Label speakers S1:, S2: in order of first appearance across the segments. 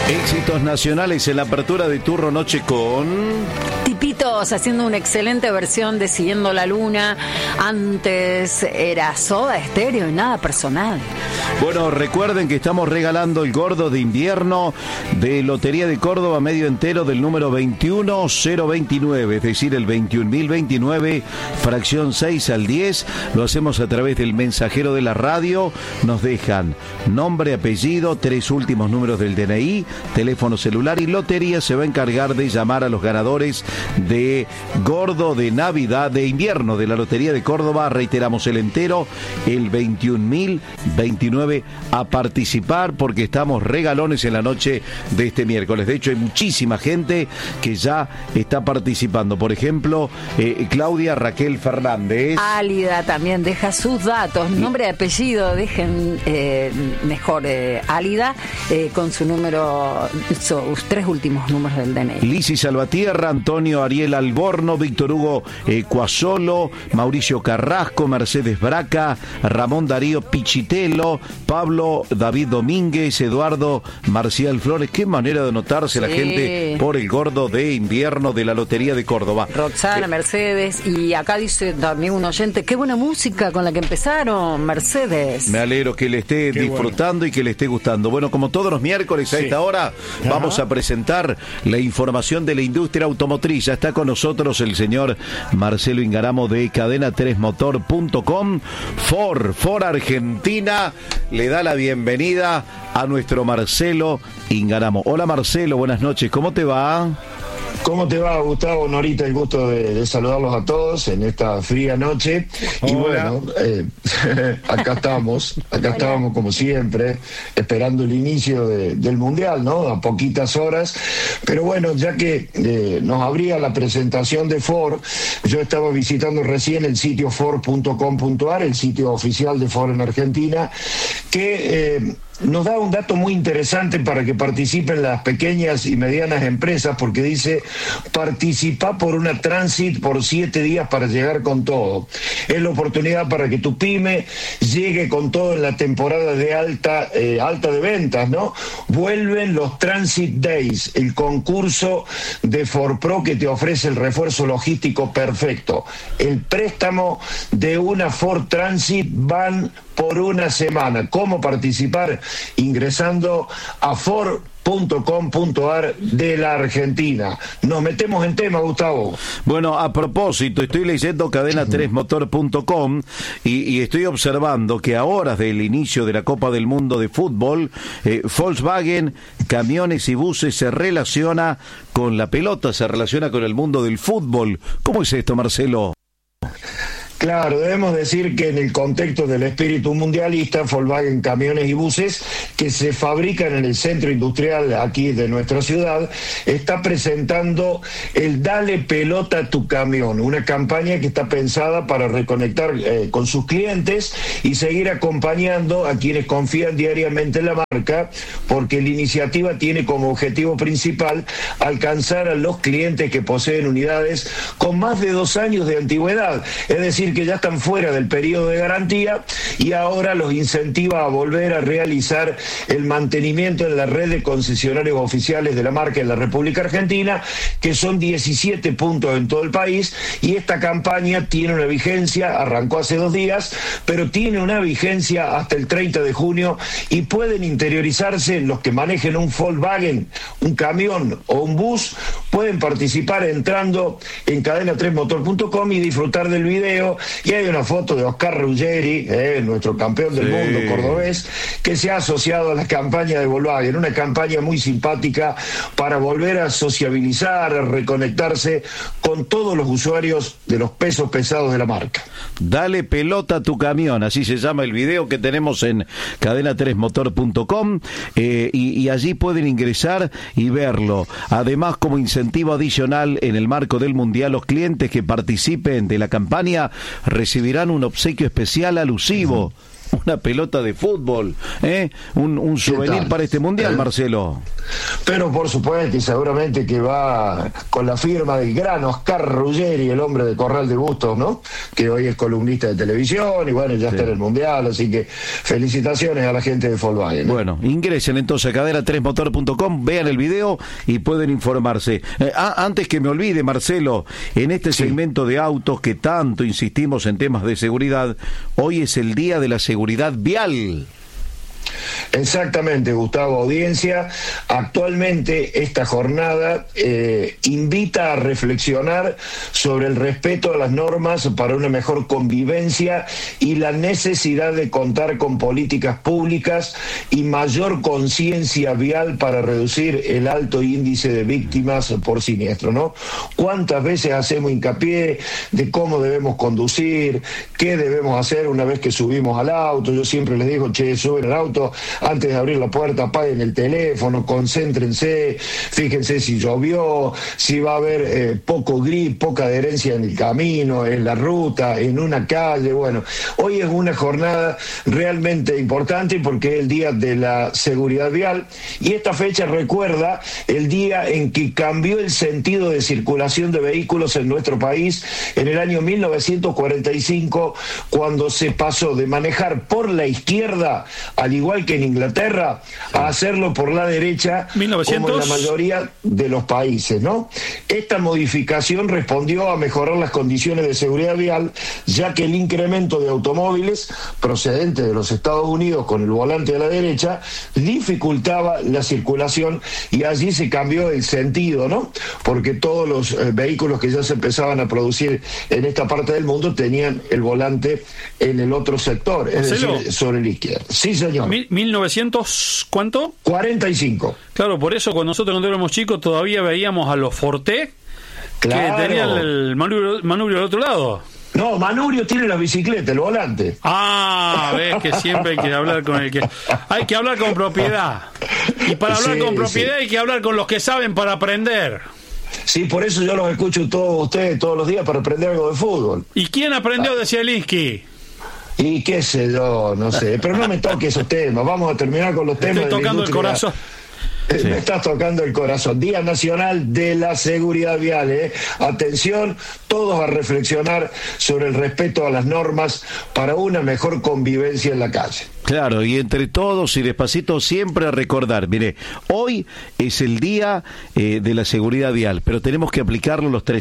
S1: Éxitos nacionales en la apertura de Turno Noche con...
S2: Tipitos haciendo una excelente versión de Siguiendo la Luna. Antes era Soda Stereo y Nada Personal.
S1: Bueno, recuerden que estamos regalando el gordo de invierno de Lotería de Córdoba medio entero del número 21029, es decir, el 21.029, fracción 6 al 10. Lo hacemos a través del mensajero de la radio. Nos dejan nombre, apellido, 3 últimos números del DNI, teléfono celular, y Lotería se va a encargar de llamar a los ganadores de gordo de Navidad de invierno de la Lotería de Córdoba. Reiteramos el entero, el 21.029, a participar porque estamos regalones en la noche de este miércoles. De hecho, hay muchísima gente que ya está participando. Por ejemplo, Claudia Raquel Fernández.
S2: Álida también deja sus datos, nombre y apellido, dejen mejor Álida con su número, sus 3 últimos números del DNI.
S1: Lisi Salvatierra, Antonio Ariel Alborno, Víctor Hugo Cuasolo, Mauricio Carrasco, Mercedes Braca, Ramón Darío Pichitelo, Pablo David Domínguez, Eduardo Marcial Flores. Qué manera de anotarse la gente por el gordo de invierno de la Lotería de Córdoba.
S2: Roxana, Mercedes, y acá dice también un oyente, qué buena música con la que empezaron, Mercedes.
S1: Me alegro que le esté disfrutando y que le esté gustando. Bueno, como todos los miércoles a esta hora, vamos a presentar la información de la industria automotriz. Ya está con nosotros el señor Marcelo Ingaramo de cadena3motor.com. Ford Argentina le da la bienvenida a nuestro Marcelo Ingaramo. Hola Marcelo, buenas noches, ¿cómo te va?
S3: ¿Cómo te va, Gustavo? Norita, el gusto de saludarlos a todos en esta fría noche. Y bueno, acá estamos como siempre, esperando el inicio del Mundial, ¿no? A poquitas horas. Pero bueno, ya que nos abría la presentación de Ford, yo estaba visitando recién el sitio Ford.com.ar, el sitio oficial de Ford en Argentina, que... nos da un dato muy interesante para que participen las pequeñas y medianas empresas, porque dice, participa por una Transit por 7 días para llegar con todo. Es la oportunidad para que tu pyme llegue con todo en la temporada de alta de ventas, ¿no? Vuelven los Transit Days, el concurso de Ford Pro que te ofrece el refuerzo logístico perfecto. El préstamo de una Ford Transit van por una semana. ¿Cómo participar? Ingresando a Ford.com.ar de la Argentina. Nos metemos en tema, Gustavo.
S1: Bueno, a propósito, estoy leyendo cadena3motor.com y estoy observando que a horas del inicio de la Copa del Mundo de Fútbol, Volkswagen, camiones y buses se relaciona con la pelota, se relaciona con el mundo del fútbol. ¿Cómo es esto, Marcelo?
S3: Claro, debemos decir que en el contexto del espíritu mundialista, Volkswagen Camiones y Buses, que se fabrican en el centro industrial aquí de nuestra ciudad, está presentando el Dale Pelota a tu Camión, una campaña que está pensada para reconectar con sus clientes y seguir acompañando a quienes confían diariamente en la marca, porque la iniciativa tiene como objetivo principal alcanzar a los clientes que poseen unidades con más de 2 años de antigüedad, es decir, que ya están fuera del periodo de garantía, y ahora los incentiva a volver a realizar el mantenimiento en la red de concesionarios oficiales de la marca en la República Argentina, que son 17 puntos en todo el país, y esta campaña tiene una vigencia, arrancó hace 2 días, pero tiene una vigencia hasta el 30 de junio, y pueden interiorizarse los que manejen un Volkswagen, un camión o un bus, pueden participar entrando en cadena3motor.com y disfrutar del video. Y hay una foto de Oscar Ruggeri, nuestro campeón del mundo cordobés, que se ha asociado a la campaña de Volkswagen, una campaña muy simpática para volver a sociabilizar, a reconectarse con todos los usuarios de los pesos pesados de la marca.
S1: Dale pelota a tu camión, así se llama el video que tenemos en cadena3motor.com, y allí pueden ingresar y verlo. Además, como incentivo adicional en el marco del Mundial, los clientes que participen de la campaña recibirán un obsequio especial alusivo una pelota de fútbol, un souvenir para este mundial, Marcelo.
S3: Pero por supuesto, y seguramente que va con la firma del gran Oscar Ruggeri, el hombre de Corral de Bustos, ¿no? Que hoy es columnista de televisión y bueno, ya está en el mundial, así que felicitaciones a la gente de Volkswagen.
S1: Bueno, ingresen entonces a cadena3motor.com, vean el video y pueden informarse. Antes que me olvide, Marcelo, en este segmento de autos que tanto insistimos en temas de seguridad, hoy es el día de la seguridad vial.
S3: Exactamente, Gustavo, audiencia. Actualmente esta jornada invita a reflexionar sobre el respeto a las normas para una mejor convivencia y la necesidad de contar con políticas públicas y mayor conciencia vial para reducir el alto índice de víctimas por siniestro, ¿no? ¿Cuántas veces hacemos hincapié de cómo debemos conducir, qué debemos hacer una vez que subimos al auto? Yo siempre les digo, suben al auto, antes de abrir la puerta apaguen el teléfono, concéntrense, fíjense si llovió, si va a haber poco grip, poca adherencia en el camino, en la ruta, en una calle. Bueno, hoy es una jornada realmente importante porque es el día de la seguridad vial y esta fecha recuerda el día en que cambió el sentido de circulación de vehículos en nuestro país en el año 1945, cuando se pasó de manejar por la izquierda, al igual que en Inglaterra, a hacerlo por la derecha, 1900... como en la mayoría de los países, ¿no? Esta modificación respondió a mejorar las condiciones de seguridad vial, ya que el incremento de automóviles procedentes de los Estados Unidos con el volante a la derecha dificultaba la circulación y allí se cambió el sentido, ¿no? Porque todos los vehículos que ya se empezaban a producir en esta parte del mundo tenían el volante en el otro sector, es decir, sobre la izquierda. Sí, señor.
S4: 1900, ¿cuánto?
S3: 45.
S4: Claro, por eso cuando éramos chicos todavía veíamos a los Forte, claro, que tenían el manubrio del otro lado.
S3: No, Manubrio tiene la bicicleta, el volante.
S4: Ah, ves que siempre hay que hablar con el que... Hay que hablar con propiedad. Y para hablar con propiedad hay que hablar con los que saben para aprender.
S3: Sí, por eso yo los escucho todos ustedes todos los días para aprender algo de fútbol.
S4: ¿Y quién aprendió de Zielinski?
S3: Y qué sé yo, no sé, pero no me toques esos temas, vamos a terminar con los temas.
S4: Estoy tocando el corazón.
S3: Sí. Me estás tocando el corazón. Día Nacional de la Seguridad Vial, Atención, todos a reflexionar sobre el respeto a las normas para una mejor convivencia en la calle.
S1: Claro, y entre todos y despacito siempre a recordar, mire, hoy es el día de la seguridad vial, pero tenemos que aplicarlo los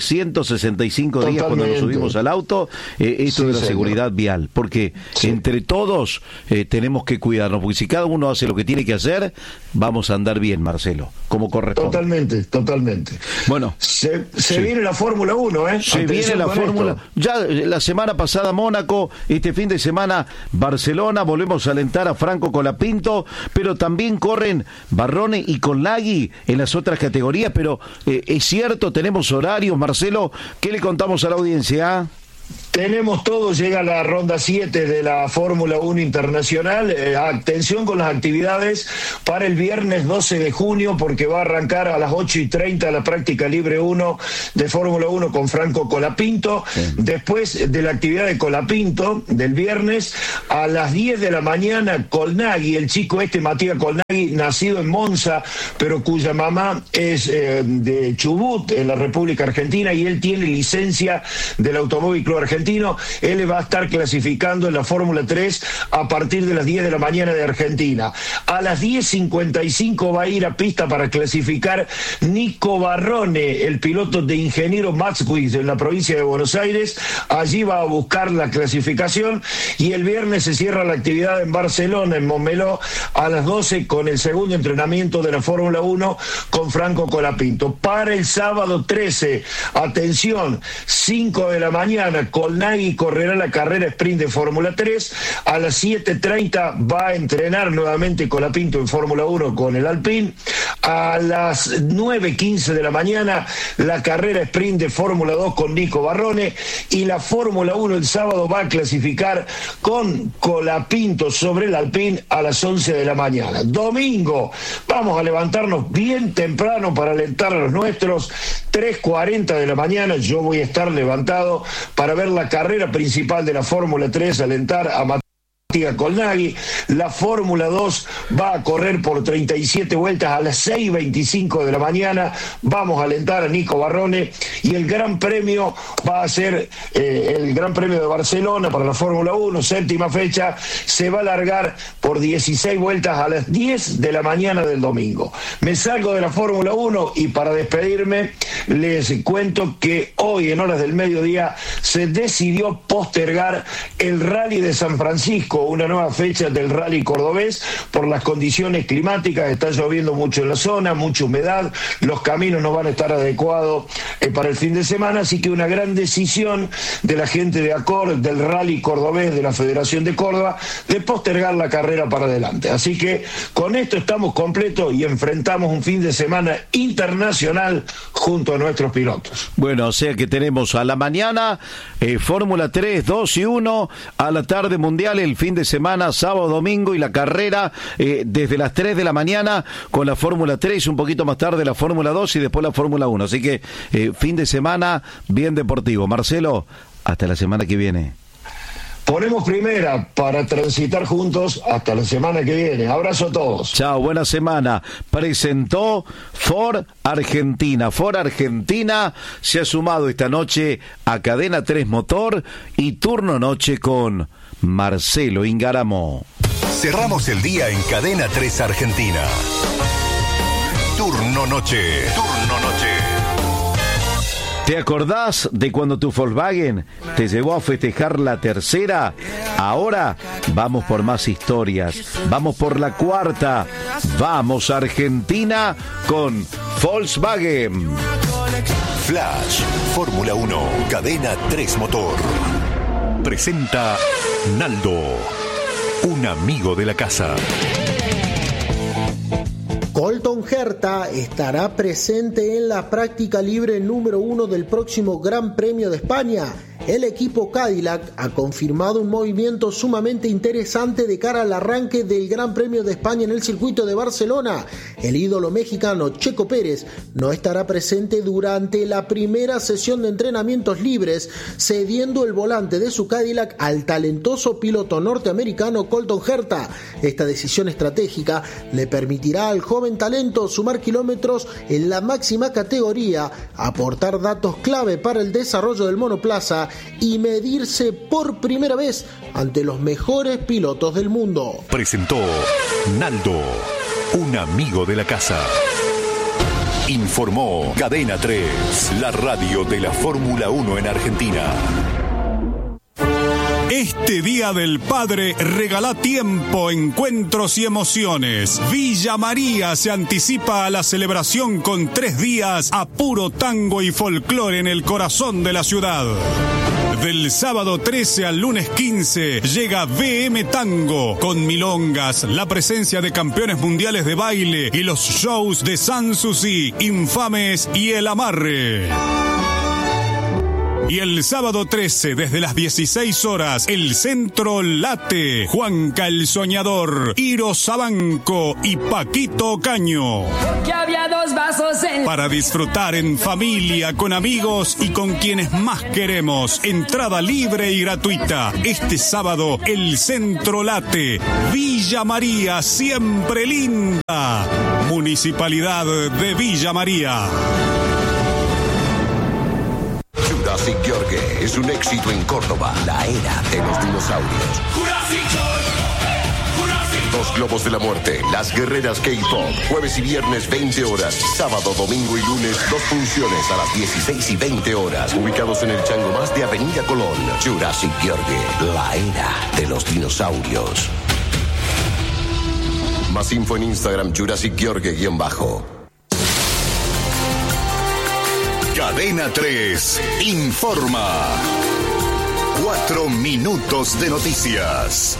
S1: 365 días cuando nos subimos al auto, esto de la seguridad vial, porque entre todos tenemos que cuidarnos, porque si cada uno hace lo que tiene que hacer, vamos a andar bien, Marcelo, como corresponde.
S3: Totalmente.
S1: Bueno,
S3: se viene la Fórmula 1, ¿eh?
S1: Se viene la Fórmula. Ya la semana pasada Mónaco, este fin de semana Barcelona, volvemos a alentar a Franco Colapinto, pero también corren Barrone y Colnaghi en las otras categorías, pero es cierto, tenemos horarios, Marcelo, ¿qué le contamos a la audiencia?
S3: Tenemos todo, llega la ronda 7 de la Fórmula 1 Internacional. Atención con las actividades para el viernes 12 de junio, porque va a arrancar a las 8:30 la práctica libre 1 de Fórmula 1 con Franco Colapinto. Sí. Después de la actividad de Colapinto, del viernes, a las 10 de la mañana, Colnaghi, el chico Matías Colnaghi, nacido en Monza, pero cuya mamá es de Chubut, en la República Argentina, y él tiene licencia del Automóvil Club Argentino. Él va a estar clasificando en la Fórmula 3 a partir de las 10 de la mañana de Argentina. A las 10:55 va a ir a pista para clasificar Nico Barrone, el piloto de Ingeniero Maxwitz en la provincia de Buenos Aires. Allí va a buscar la clasificación y el viernes se cierra la actividad en Barcelona, en Montmeló, a las 12 con el segundo entrenamiento de la Fórmula 1 con Franco Colapinto. Para el sábado 13, atención, 5 de la mañana, Colnaghi correrá la carrera sprint de Fórmula 3. A las 7:30 va a entrenar nuevamente Colapinto en Fórmula 1 con el Alpine. A las 9:15 de la mañana la carrera sprint de Fórmula 2 con Nico Barrone, y la Fórmula 1 el sábado va a clasificar con Colapinto sobre el Alpine a las 11 de la mañana. Domingo vamos a levantarnos bien temprano para alentar a los nuestros. 3:40 de la mañana yo voy a estar levantado para ver la carrera principal de la Fórmula 3, alentar a Colnaghi. La Fórmula 2 va a correr por 37 vueltas a las 6:25 de la mañana. Vamos a alentar a Nico Barrone, y el Gran Premio va a ser el Gran Premio de Barcelona para la Fórmula 1, 7ª fecha. Se va a largar por 16 vueltas a las 10 de la mañana del domingo. Me salgo de la Fórmula 1 y para despedirme les cuento que hoy en horas del mediodía se decidió postergar el Rally de San Francisco, una nueva fecha del Rally cordobés, por las condiciones climáticas. Está lloviendo mucho en la zona, mucha humedad, los caminos no van a estar adecuados para el fin de semana, así que una gran decisión de la gente de ACOR, del Rally cordobés de la Federación de Córdoba, de postergar la carrera para adelante. Así que con esto estamos completos y enfrentamos un fin de semana internacional junto a nuestros pilotos.
S1: Bueno, o sea que tenemos a la mañana Fórmula 3, 2 y 1, a la tarde Mundial, el fin de semana, sábado, domingo, y la carrera desde las 3 de la mañana con la Fórmula 3, un poquito más tarde la Fórmula 2 y después la Fórmula 1. Así que fin de semana bien deportivo. Marcelo, hasta la semana que viene.
S3: Ponemos primera para transitar juntos hasta la semana que viene. Abrazo a todos.
S1: Chao, buena semana. Presentó Ford Argentina. Ford Argentina se ha sumado esta noche a Cadena 3 Motor y Turno Noche con Marcelo Ingaramo.
S5: Cerramos el día en Cadena 3 Argentina. Turno Noche. Turno Noche.
S1: ¿Te acordás de cuando tu Volkswagen te llevó a festejar la tercera? Ahora vamos por más historias. Vamos por la cuarta. Vamos a Argentina con Volkswagen.
S5: Flash, Fórmula 1, Cadena 3 Motor. Presenta Naldo, un amigo de la casa.
S6: Colton Herta estará presente en la práctica libre número 1 del próximo Gran Premio de España. El equipo Cadillac ha confirmado un movimiento sumamente interesante de cara al arranque del Gran Premio de España en el circuito de Barcelona. El ídolo mexicano Checo Pérez no estará presente durante la primera sesión de entrenamientos libres, cediendo el volante de su Cadillac al talentoso piloto norteamericano Colton Herta. Esta decisión estratégica le permitirá al joven talento sumar kilómetros en la máxima categoría, aportar datos clave para el desarrollo del monoplaza y medirse por primera vez ante los mejores pilotos del mundo.
S5: Presentó Naldo, un amigo de la casa. Informó Cadena 3, la radio de la Fórmula 1 en Argentina. Este Día del Padre regala tiempo, encuentros y emociones. Villa María se anticipa a la celebración con 3 días a puro tango y folclore en el corazón de la ciudad. Del sábado 13 al lunes 15 llega VM Tango, con milongas, la presencia de campeones mundiales de baile y los shows de Sanssouci, Infames y El Amarre. Y el sábado 13, desde las 16 horas, el Centro Late, Juanca el Soñador, Iro Sabanco y Paquito Caño.
S7: Que había 2 vasos
S5: para disfrutar en familia, con amigos y con quienes más queremos. Entrada libre y gratuita. Este sábado, el Centro Late, Villa María, siempre linda. Municipalidad de Villa María.
S8: Jurassic Yorke es un éxito en Córdoba, la era de los dinosaurios. 2 globos de la muerte, las guerreras K-Pop, jueves y viernes 20 horas, sábado, domingo y lunes 2 funciones a las 16 y 20 horas, ubicados en el Chango Más de Avenida Colón. Jurassic Yorke, la era de los dinosaurios. Más info en Instagram, Jurassic Yorke_.
S5: Cadena 3 informa. 4 minutos de noticias.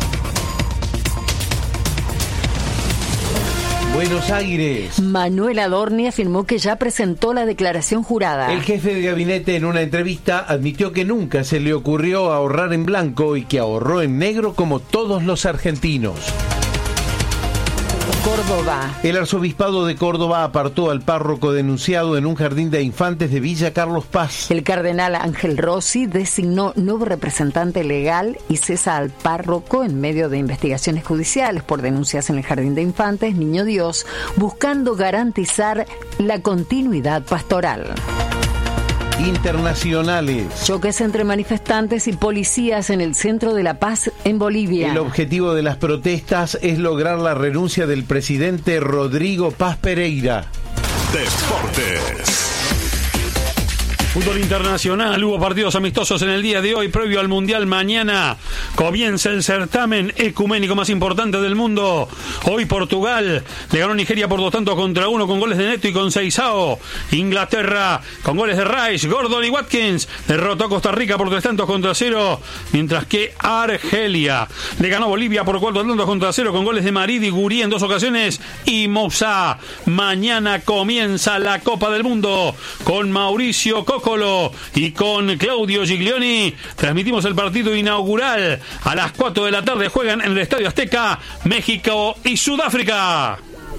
S9: Buenos Aires.
S2: Manuel Adorni afirmó que ya presentó la declaración jurada.
S9: El jefe de gabinete en una entrevista admitió que nunca se le ocurrió ahorrar en blanco y que ahorró en negro como todos los argentinos.
S2: Córdoba.
S9: El arzobispado de Córdoba apartó al párroco denunciado en un jardín de infantes de Villa Carlos Paz.
S2: El cardenal Ángel Rossi designó nuevo representante legal y cesa al párroco en medio de investigaciones judiciales por denuncias en el jardín de infantes Niño Dios, buscando garantizar la continuidad pastoral.
S9: Internacionales.
S2: Choques entre manifestantes y policías en el centro de La Paz, en Bolivia.
S9: El objetivo de las protestas es lograr la renuncia del presidente Rodrigo Paz Pereira.
S5: Deportes.
S4: Fútbol internacional, hubo partidos amistosos en el día de hoy, previo al Mundial. Mañana comienza el certamen ecuménico más importante del mundo. Hoy Portugal le ganó a Nigeria por 2-1 con goles de Neto y con Seisao. Inglaterra con goles de Rice, Gordon y Watkins derrotó a Costa Rica por 3-0, mientras que Argelia le ganó a Bolivia por 4-0 con goles de Marid y Guri en 2 ocasiones y Moussa. Mañana comienza la Copa del Mundo con Mauricio Cocolo y con Claudio Giglioni. Transmitimos el partido inaugural a las 4 de la tarde. Juegan en el Estadio Azteca México y Sudáfrica.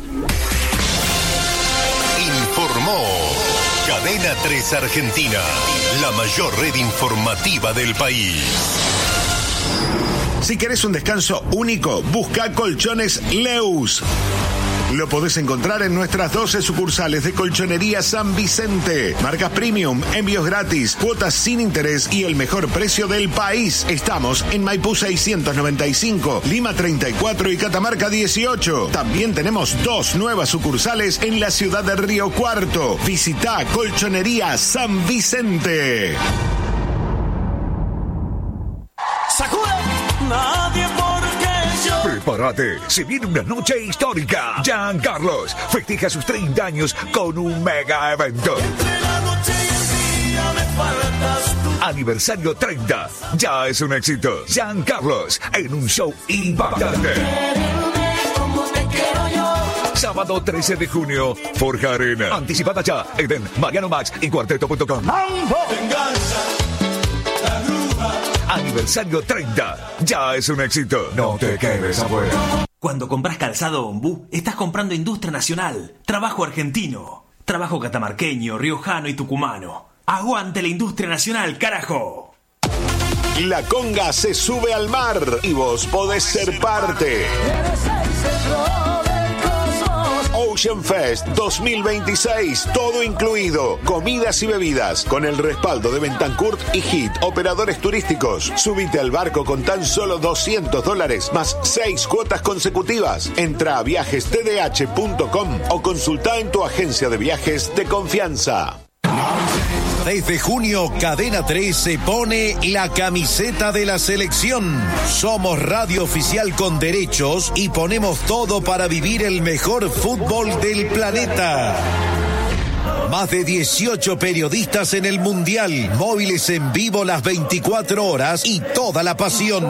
S10: Informó Cadena 3 Argentina, la mayor red informativa del país.
S11: Si querés un descanso único, busca Colchones Leus. Lo podés encontrar en nuestras 12 sucursales de Colchonería San Vicente. Marcas premium, envíos gratis, cuotas sin interés y el mejor precio del país. Estamos en Maipú 695, Lima 34 y Catamarca 18. También tenemos 2 nuevas sucursales en la ciudad de Río Cuarto. Visita Colchonería San Vicente.
S12: ¡Sakura! Nadie porque yo.
S13: Prepárate, se viene una noche histórica. Jean Carlos festeja sus 30 años con un mega evento.
S12: Entre la noche y el día me faltas tú.
S13: Aniversario 30, ya es un éxito. Jean Carlos en un show impactante.
S12: Como te quiero yo.
S13: Sábado 13 de junio, Forja Arena. Anticipada ya, Eden, Mariano Max y Cuarteto.com. Aniversario 30, ya es un éxito. No te quedes afuera.
S14: Cuando compras calzado Ombú, estás comprando industria nacional, trabajo argentino, trabajo catamarqueño, riojano y tucumano. ¡Aguante la industria nacional, carajo!
S8: La conga se sube al mar y vos podés ser parte. Ocean Fest 2026, todo incluido, comidas y bebidas, con el respaldo de Bentancourt y Hit, operadores turísticos. Subite al barco con tan solo $200, más 6 cuotas consecutivas. Entra a viajestdh.com o consulta en tu agencia de viajes de confianza.
S15: Desde junio, Cadena 3 se pone la camiseta de la selección. Somos radio oficial con derechos y ponemos todo para vivir el mejor fútbol del planeta. Más de 18 periodistas en el Mundial, móviles en vivo las 24 horas y toda la pasión.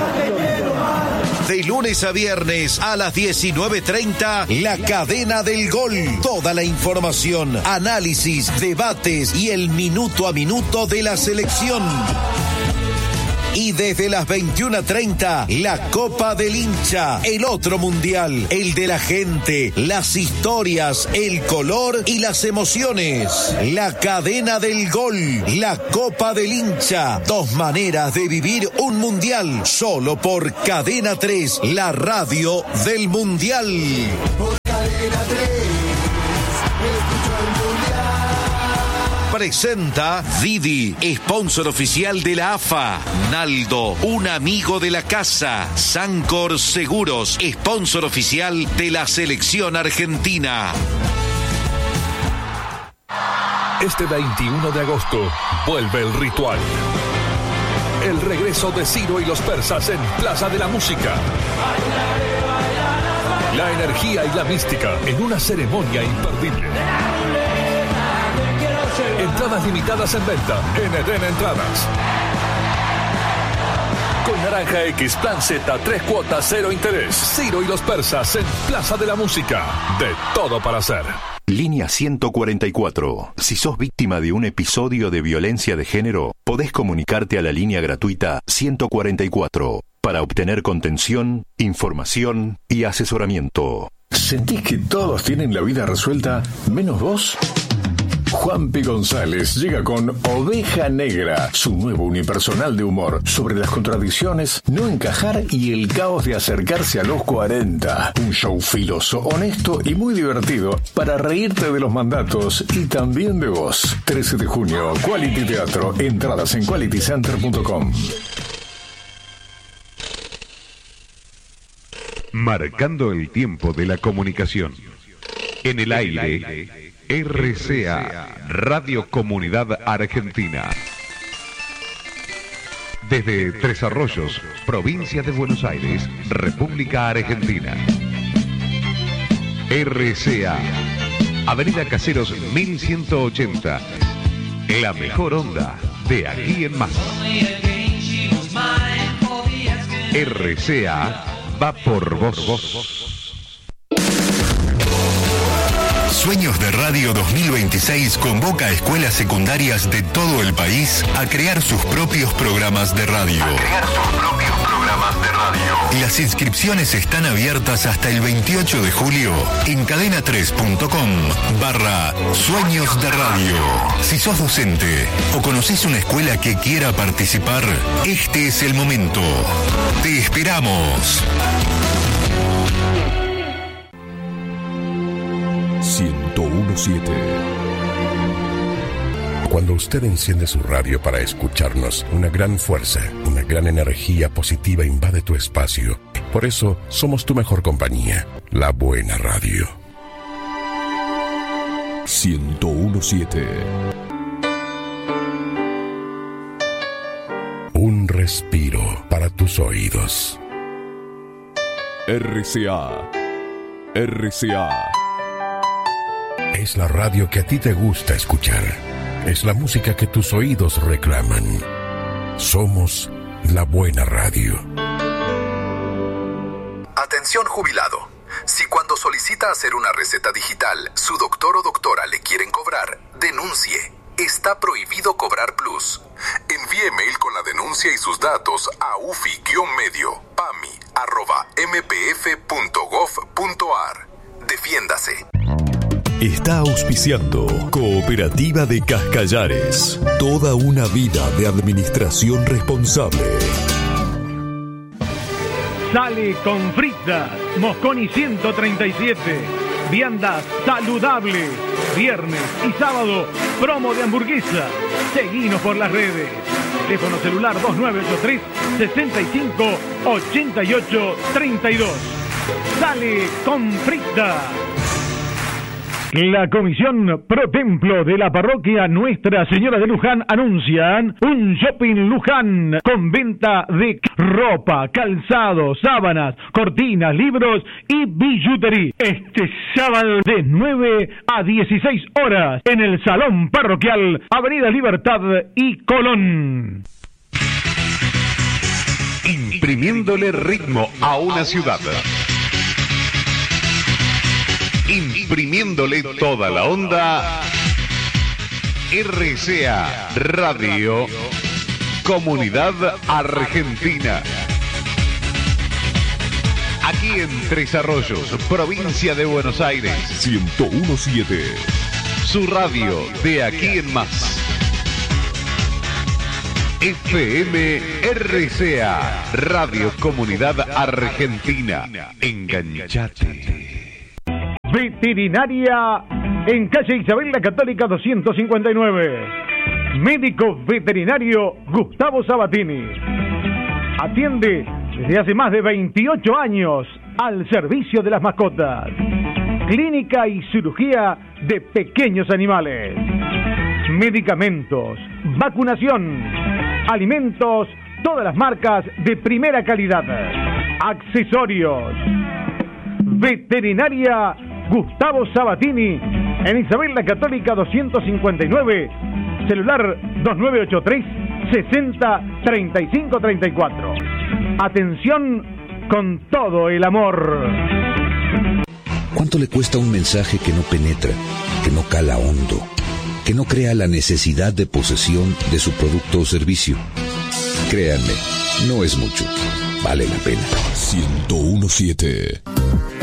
S15: De lunes a viernes a las 19:30, La Cadena del Gol. Toda la información, análisis, debates y el minuto a minuto de la selección. Y desde las 21:30, la Copa del Hincha, el otro mundial, el de la gente, las historias, el color y las emociones. La Cadena del Gol, la Copa del Hincha, 2 maneras de vivir un mundial, solo por Cadena 3, la radio del mundial.
S12: Por Cadena 3, escucho el mundial.
S15: Presenta Didi, sponsor oficial de la AFA. Naldo, un amigo de la casa. Sancor Seguros, sponsor oficial de la selección argentina.
S5: Este 21 de agosto vuelve el ritual. El regreso de Ciro y los persas en Plaza de la Música. La energía y la mística en una ceremonia imperdible. Entradas limitadas en venta en Eden Entradas. Con Naranja X Plan Z, 3 cuotas, 0 interés. Ciro y los persas en Plaza de la Música. De todo para hacer.
S16: Línea 144. Si sos víctima de un episodio de violencia de género, podés comunicarte a la línea gratuita 144 para obtener contención, información y asesoramiento.
S17: ¿Sentís que todos tienen la vida resuelta menos vos? Juanpi González llega con Oveja Negra, su nuevo unipersonal de humor sobre las contradicciones, no encajar y el caos de acercarse a los 40. Un show filoso, honesto y muy divertido para reírte de los mandatos y también de vos. 13 de junio, Quality Teatro. Entradas en qualitycenter.com.
S18: Marcando el tiempo de la comunicación. En el aire, RCA, Radio Comunidad Argentina. Desde Tres Arroyos, provincia de Buenos Aires, República Argentina. RCA, Avenida Caseros 1180. La mejor onda de aquí en más. RCA va por vos.
S10: Sueños de Radio 2026 convoca a escuelas secundarias de todo el país a crear sus propios programas de radio. Las inscripciones están abiertas hasta el 28 de julio en cadena3.com/Sueños de Radio. Si sos docente o conocés una escuela que quiera participar, este es el momento. Te esperamos.
S19: 1017. Cuando usted enciende su radio para escucharnos, una gran fuerza, una gran energía positiva invade tu espacio. Por eso, somos tu mejor compañía, la buena radio. 1017. Un respiro para tus oídos. RCA. RCA. Es la radio que a ti te gusta escuchar. Es la música que tus oídos reclaman. Somos la buena radio.
S20: Atención jubilado. Si cuando solicita hacer una receta digital, su doctor o doctora le quieren cobrar, denuncie. Está prohibido cobrar plus. Envíe mail con la denuncia y sus datos a ufi-medio@mpf.gov.ar. Defiéndase.
S19: Está auspiciando Cooperativa de Cascallares. Toda una vida de administración responsable.
S21: Sale con fritas. Mosconi 137. Viandas saludables. Viernes y sábado, promo de hamburguesa. Seguinos por las redes. Teléfono celular 2983 65 88 32. Sale con fritas. La Comisión Pro Templo de la Parroquia Nuestra Señora de Luján anuncian un shopping Luján con venta de ropa, calzado, sábanas, cortinas, libros y billutería. Este sábado de 9 a 16 horas en el Salón Parroquial, Avenida Libertad y Colón.
S18: Imprimiéndole ritmo a una ciudad. Imprimiéndole toda la onda. RCA Radio Comunidad Argentina. Aquí en Tres Arroyos, provincia de Buenos Aires.
S19: 1017.
S18: Su radio de aquí en más. FM RCA Radio Comunidad Argentina. Enganchate.
S21: Veterinaria en calle Isabel la Católica 259. Médico veterinario Gustavo Sabatini. Atiende desde hace más de 28 años al servicio de las mascotas. Clínica y cirugía de pequeños animales. Medicamentos, vacunación, alimentos, todas las marcas de primera calidad. Accesorios. Veterinaria Gustavo Sabatini en Isabel la Católica 259, celular 2983 60 35 34. Atención con todo el amor.
S22: ¿Cuánto le cuesta un mensaje que no penetra, que no cala hondo, que no crea la necesidad de posesión de su producto o servicio? Créanme, no es mucho. Vale la pena.
S19: 1017.